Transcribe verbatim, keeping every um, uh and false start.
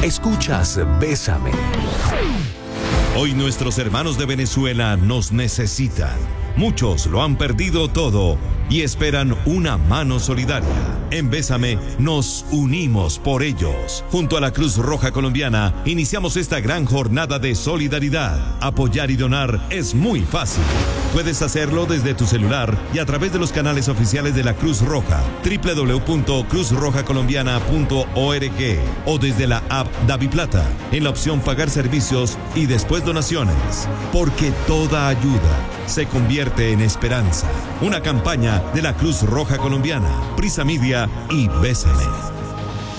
Escuchas Bésame. Hoy nuestros hermanos de Venezuela nos necesitan. Muchos lo han perdido todo y esperan una mano solidaria. En Bésame nos unimos por ellos. Junto a la Cruz Roja Colombiana iniciamos esta gran jornada de solidaridad. Apoyar y donar es muy fácil. Puedes hacerlo desde tu celular y a través de los canales oficiales de la Cruz Roja, doble u doble u doble u punto cruz roja colombiana punto org, o desde la app DaviPlata en la opción Pagar servicios y después donaciones. Porque toda ayuda se convierte en esperanza. Una campaña de la Cruz Roja Colombiana, Prisa Media y Bésame.